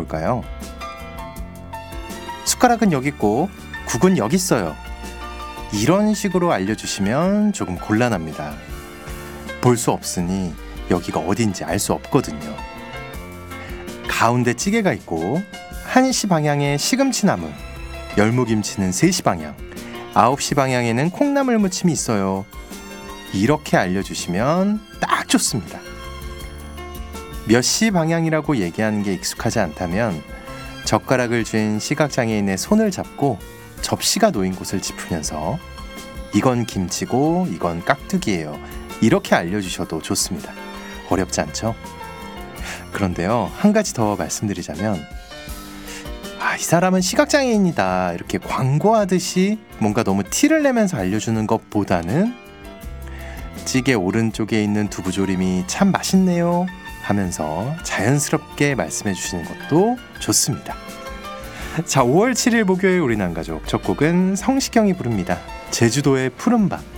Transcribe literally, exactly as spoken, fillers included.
뭘까요? 숟가락은 여기 있고 국은 여기 있어요. 이런 식으로 알려주시면 조금 곤란합니다. 볼 수 없으니 여기가 어딘지 알 수 없거든요. 가운데 찌개가 있고 한 시 방향에 시금치나물, 열무김치는 세 시 방향, 아홉 시 방향에는 콩나물 무침이 있어요. 이렇게 알려주시면 딱 좋습니다. 몇 시 방향이라고 얘기하는 게 익숙하지 않다면 젓가락을 쥔 시각장애인의 손을 잡고 접시가 놓인 곳을 짚으면서 이건 김치고 이건 깍두기예요. 이렇게 알려주셔도 좋습니다. 어렵지 않죠? 그런데요, 한 가지 더 말씀드리자면 아, 이 사람은 시각장애인이다 이렇게 광고하듯이 뭔가 너무 티를 내면서 알려주는 것보다는 찌개 오른쪽에 있는 두부조림이 참 맛있네요 하면서 자연스럽게 말씀해 주시는 것도 좋습니다. 자, 오월 칠일 목요일 우리 남가족 첫 곡은 성시경이 부릅니다. 제주도의 푸른밤.